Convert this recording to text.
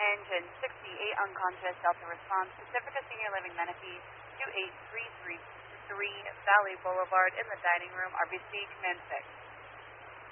Engine 68 unconscious, Delta response, Pacifica Senior Living Menifee, 28333 Valley Boulevard in the dining room, RBC Command 6.